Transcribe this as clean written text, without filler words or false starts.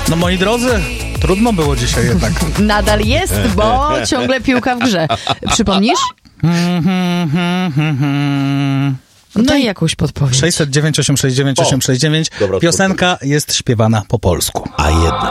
No moi drodzy, trudno było dzisiaj jednak. Nadal jest, bo ciągle piłka w grze. Przypomnisz? Daj jakąś podpowiedź. 609 869 869. Piosenka jest śpiewana po polsku. A jednak.